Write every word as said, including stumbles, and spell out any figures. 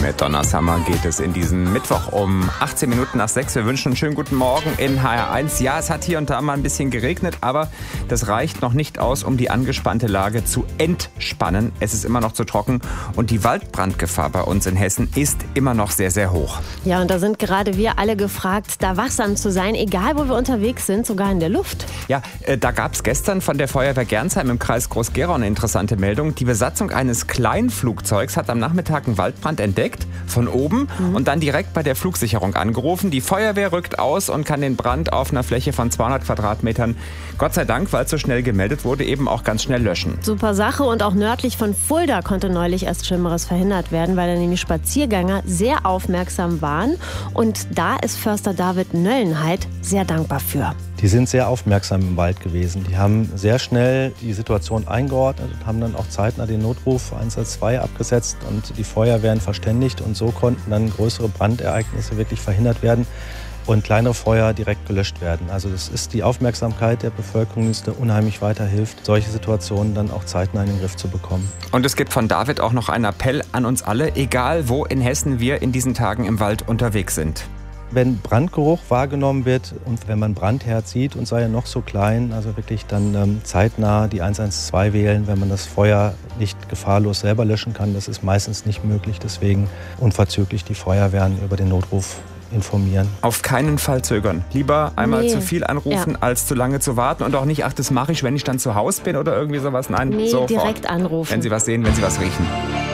Mit Donna Summer geht es in diesen Mittwoch um achtzehn Minuten nach sechs. Wir wünschen einen schönen guten Morgen in H R eins. Ja, es hat hier und da mal ein bisschen geregnet, aber das reicht noch nicht aus, um die angespannte Lage zu entspannen. Es ist immer noch zu trocken und die Waldbrandgefahr bei uns in Hessen ist immer noch sehr, sehr hoch. Ja, und da sind gerade wir alle gefragt, da wachsam zu sein, egal wo wir unterwegs sind, sogar in der Luft. Ja, äh, da gab es gestern von der Feuerwehr Gernsheim im Kreis Groß-Gerau eine interessante Meldung. Die Besatzung eines Kleinflugzeugs hat am Nachmittag einen Waldbrand entdeckt, von oben, mhm. und dann direkt bei der Flugsicherung angerufen. Die Feuerwehr rückt aus und kann den Brand auf einer Fläche von zweihundert Quadratmetern, Gott sei Dank, weil es so schnell gemeldet wurde, eben auch ganz schnell löschen. Super Sache, und auch nördlich von Fulda konnte neulich erst Schlimmeres verhindert werden, weil da nämlich Spaziergänger sehr aufmerksam waren, und da ist Förster David Nöllenheit sehr dankbar für. Die sind sehr aufmerksam im Wald gewesen. Die haben sehr schnell die Situation eingeordnet und haben dann auch zeitnah den Notruf eins eins zwei abgesetzt und die Feuerwehren verständigt, und so konnten dann größere Brandereignisse wirklich verhindert werden und kleinere Feuer direkt gelöscht werden. Also das ist die Aufmerksamkeit der Bevölkerung, die uns unheimlich weiterhilft, solche Situationen dann auch zeitnah in den Griff zu bekommen. Und es gibt von David auch noch einen Appell an uns alle, egal wo in Hessen wir in diesen Tagen im Wald unterwegs sind. Wenn Brandgeruch wahrgenommen wird und wenn man Brandherd sieht und sei er noch so klein, also wirklich dann ähm, zeitnah die eins eins zwei wählen, wenn man das Feuer nicht gefahrlos selber löschen kann. Das ist meistens nicht möglich, deswegen unverzüglich die Feuerwehren über den Notruf informieren. Auf keinen Fall zögern. Lieber einmal nee. zu viel anrufen, ja. als zu lange zu warten, und auch nicht, ach, das mache ich, wenn ich dann zu Hause bin oder irgendwie sowas. Nein, nee, sofort. Direkt anrufen. Wenn Sie was sehen, wenn Sie was riechen.